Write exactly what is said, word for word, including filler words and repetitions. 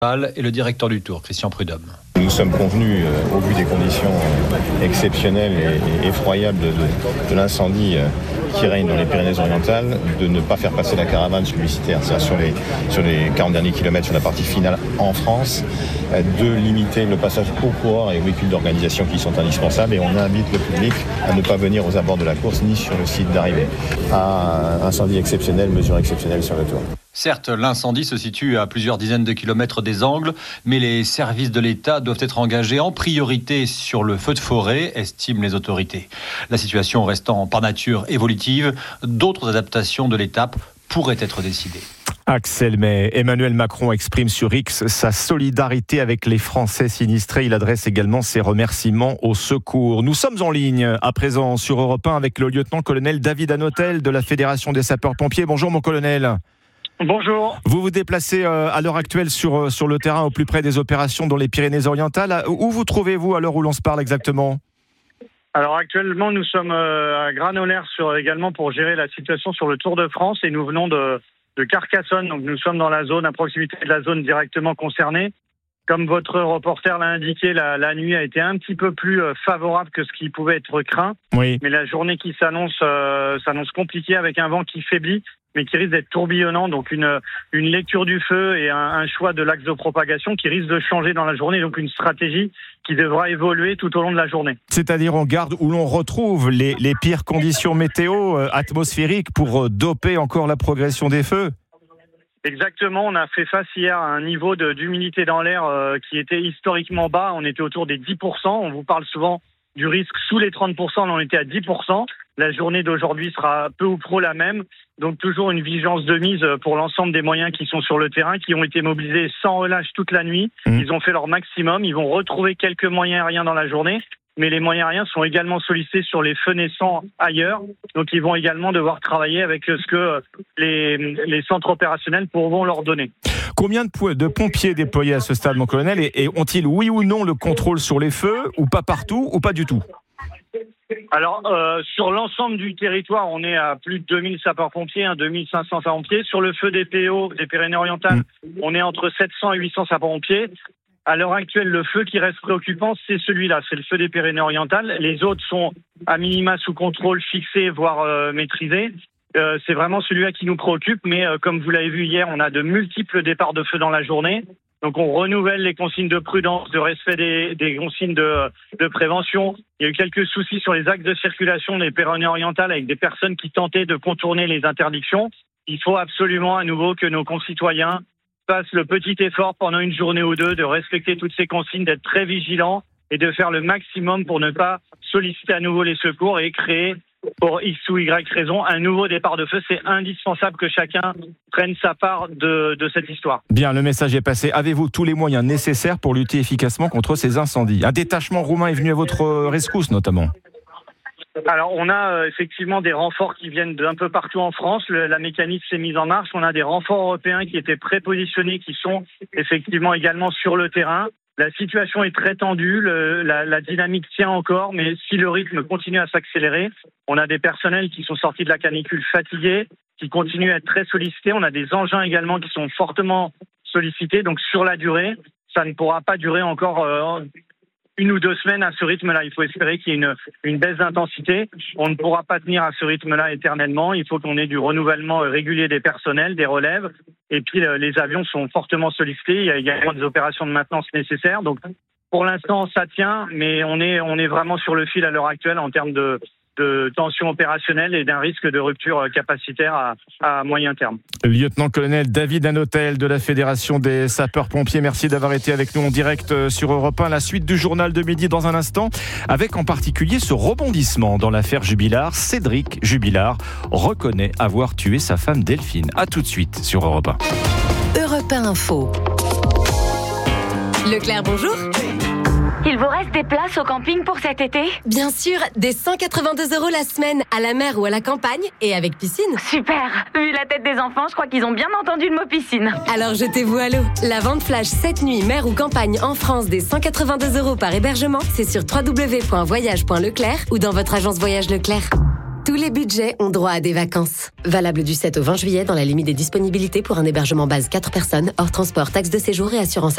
Et le directeur du Tour, Christian Prudhomme. Nous sommes convenus, euh, au vu des conditions euh, exceptionnelles et, et effroyables de, de, de l'incendie euh, qui règne dans les Pyrénées-Orientales, de ne pas faire passer la caravane publicitaire, c'est-à-dire sur les, sur les quarante derniers kilomètres, sur la partie finale en France, euh, de limiter le passage aux coureurs et aux véhicules d'organisation qui sont indispensables. Et on invite le public à ne pas venir aux abords de la course ni sur le site d'arrivée. À incendie exceptionnel, mesure exceptionnelle sur le Tour. Certes, l'incendie se situe à plusieurs dizaines de kilomètres des Angles, mais les services de l'État doivent être engagés en priorité sur le feu de forêt, estiment les autorités. La situation restant par nature évolutive, d'autres adaptations de l'étape pourraient être décidées. Axel May, Emmanuel Macron exprime sur X sa solidarité avec les Français sinistrés. Il adresse également ses remerciements au secours. Nous sommes en ligne à présent sur Europe un avec le lieutenant-colonel David Hanotel de la Fédération des sapeurs-pompiers. Bonjour mon colonel. Bonjour. Vous vous déplacez à l'heure actuelle sur, sur le terrain au plus près des opérations dans les Pyrénées-Orientales. Où vous trouvez-vous à l'heure où l'on se parle exactement ? Alors actuellement, nous sommes à Granolaire sur, également pour gérer la situation sur le Tour de France et nous venons de, de Carcassonne. Donc nous sommes dans la zone, à proximité de la zone directement concernée. Comme votre reporter l'a indiqué, la, la nuit a été un petit peu plus favorable que ce qui pouvait être craint. Oui. Mais la journée qui s'annonce euh, s'annonce compliquée avec un vent qui faiblit, mais qui risque d'être tourbillonnant, donc une, une lecture du feu et un, un choix de l'axe de propagation qui risque de changer dans la journée, donc une stratégie qui devra évoluer tout au long de la journée. C'est-à-dire on garde où l'on retrouve les, les pires conditions météo euh, atmosphériques pour euh, doper encore la progression des feux. Exactement, on a fait face hier à un niveau de, d'humidité dans l'air euh, qui était historiquement bas, on était autour des dix pour cent, on vous parle souvent du risque sous les trente pour cent, là on était à dix pour cent. La journée d'aujourd'hui sera peu ou prou la même, donc toujours une vigilance de mise pour l'ensemble des moyens qui sont sur le terrain, qui ont été mobilisés sans relâche toute la nuit. Mmh. Ils ont fait leur maximum, ils vont retrouver quelques moyens aériens dans la journée, mais les moyens aériens sont également sollicités sur les feux naissants ailleurs, donc ils vont également devoir travailler avec ce que les, les centres opérationnels pourront leur donner. Combien de, de pompiers déployés à ce stade, mon colonel, et, et ont-ils oui ou non le contrôle sur les feux, ou pas partout, ou pas du tout ? Alors, euh, sur l'ensemble du territoire, on est à plus de deux mille sapeurs-pompiers, hein, deux mille cinq cents sapeurs-pompiers. Sur le feu des P O, des Pyrénées-Orientales, mmh. on est entre sept cents et huit cents sapeurs-pompiers. À l'heure actuelle, le feu qui reste préoccupant, c'est celui-là, c'est le feu des Pyrénées-Orientales. Les autres sont à minima sous contrôle, fixés, voire euh, maîtrisés. Euh, c'est vraiment celui-là qui nous préoccupe, mais euh, comme vous l'avez vu hier, on a de multiples départs de feu dans la journée. Donc on renouvelle les consignes de prudence, de respect des, des consignes de, de prévention. Il y a eu quelques soucis sur les axes de circulation des Pyrénées-Orientales avec des personnes qui tentaient de contourner les interdictions. Il faut absolument à nouveau que nos concitoyens fassent le petit effort pendant une journée ou deux de respecter toutes ces consignes, d'être très vigilants et de faire le maximum pour ne pas solliciter à nouveau les secours et créer pour X ou Y raison, un nouveau départ de feu. C'est indispensable que chacun prenne sa part de, de cette histoire. Bien, le message est passé. Avez-vous tous les moyens nécessaires pour lutter efficacement contre ces incendies ? Un détachement roumain est venu à votre rescousse, notamment. Alors, on a euh, effectivement des renforts qui viennent d'un peu partout en France. Le, la mécanique s'est mise en marche. On a des renforts européens qui étaient prépositionnés, qui sont effectivement également sur le terrain. La situation est très tendue, le, la, la dynamique tient encore, mais si le rythme continue à s'accélérer, on a des personnels qui sont sortis de la canicule fatigués, qui continuent à être très sollicités. On a des engins également qui sont fortement sollicités. Donc sur la durée, ça ne pourra pas durer encore euh, une ou deux semaines à ce rythme-là. Il faut espérer qu'il y ait une, une baisse d'intensité. On ne pourra pas tenir à ce rythme-là éternellement. Il faut qu'on ait du renouvellement régulier des personnels, des relèves. Et puis, les avions sont fortement sollicités. Il y a également des opérations de maintenance nécessaires. Donc, pour l'instant, ça tient, mais on est, on est vraiment sur le fil à l'heure actuelle en termes de, de tension opérationnelle et d'un risque de rupture capacitaire à, à moyen terme. Lieutenant-colonel David Hanotel de la Fédération des sapeurs-pompiers, merci d'avoir été avec nous en direct sur Europe un. La suite du journal de midi dans un instant, avec en particulier ce rebondissement dans l'affaire Jubilard. Cédric Jubilard reconnaît avoir tué sa femme Delphine. A tout de suite sur Europe un. Europe un Info. Leclerc, bonjour. Il vous reste des places au camping pour cet été ? Bien sûr, des cent quatre-vingt-deux euros la semaine, à la mer ou à la campagne, et avec piscine. Super ! Vu la tête des enfants, je crois qu'ils ont bien entendu le mot piscine. Alors jetez-vous à l'eau. La vente flash cette nuit, mer ou campagne en France, des cent quatre-vingt-deux euros par hébergement, c'est sur w w w point voyage point leclerc ou dans votre agence Voyage Leclerc. Tous les budgets ont droit à des vacances. Valable du sept au vingt juillet dans la limite des disponibilités pour un hébergement base quatre personnes, hors transport, taxe de séjour et assurance